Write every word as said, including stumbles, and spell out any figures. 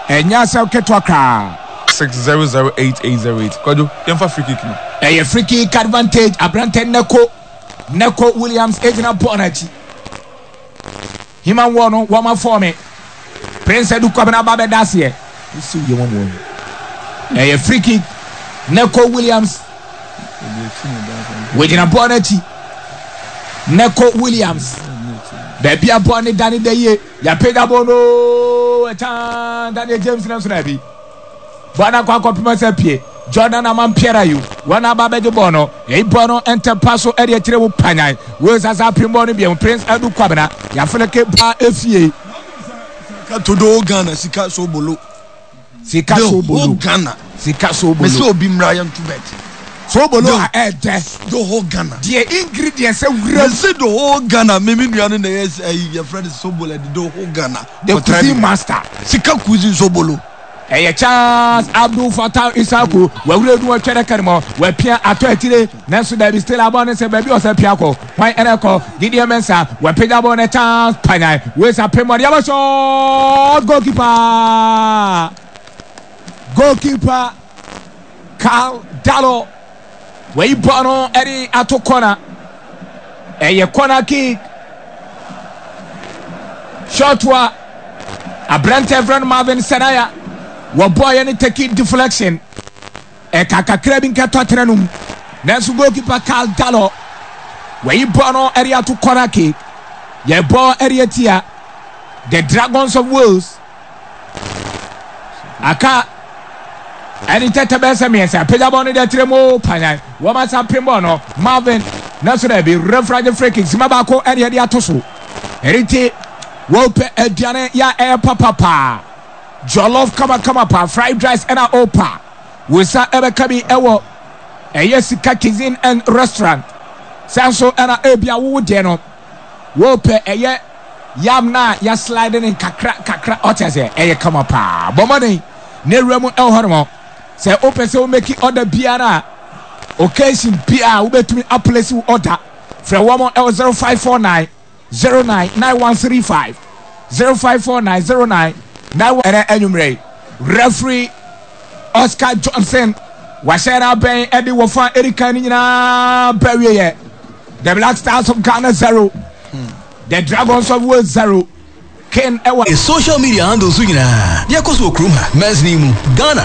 enya sa ketwa kra six zero zero eight eight zero eight kwado yemfa free kick no eh free kick advantage Abrante Neko Neko Williams ejina bonachi Himan wono wama forme Prince Edu Kwabena babe dasie isi ye mo mo eh free kick Neko Williams wejina bonachi Neko Williams baby abone Danny Deye ya peda bono eta Daniel James na so na bi bana kwa kwa pima se pie Jordan Amampiera you wana babeje bono e bono enter passo area tire wo panyan we sasa pimbo no bia Prince Edu Kwabena ya feleke ba efie ka todo Ghana sika so bolo sika so bolo Ghana sika so bolo me so obi mra yan to bet so bolo a ede the whole Ghana the ingredients e wura say the whole Ghana me me nuano na yes your friend so bolo the whole Ghana the cuisine master sika cuisine so bolo Eye chance Abdul Fattah Isaku we wure du atwere kanimo we pia ato atire nanso da bi still abon se baby o se pia ko wan eneko Gideon Mensah we pija bon a chance panai we sa premo ya shot goalkeeper goalkeeper Carl Dallo we bono eri ato corner eye corner kick shot wa Abrante Evran Marvin Senaya wo boy any taking deflection e kaka krabin ka tottenham nanso goalkeeper Carl Dallo we bono area to corner kick ye ball area tia the Dragons of Wales aka any tete besa me say pega ball de tremo panai wo ma sa pembo no Marvin nanso na be referee free kick simaba ko area dia to so eriti wo pe aduane ya e papa pa jollof kama kama pa fried rice and a opa wisa ebe kabi ewo eye sika cuisine and restaurant sanso ana ebia wo de no wo pe eye yam na ya sliding in kakra kakra otese eye kama pa bomani ne remu el hormo say open say o make order biara occasion bia wo betumi place order from one el zero five four nine zero nine nine one three five zero five four nine zero nine now anyway referee Oscar Johnson washera ben Eddie Wofa Erika ni nyina bawie ye the Black Stars of Ghana zero hmm. the Dragons of Wales zero Ken Ewa social media handles nyina yakoso okruma mesni mu Ghana